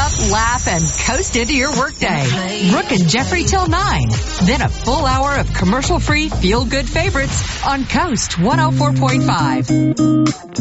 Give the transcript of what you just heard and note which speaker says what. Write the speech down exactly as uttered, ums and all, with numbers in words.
Speaker 1: up, laugh, and coast into your workday. Brooke and Jeffrey till nine. Then a full hour of commercial-free feel-good favorites on Coast one oh four point five.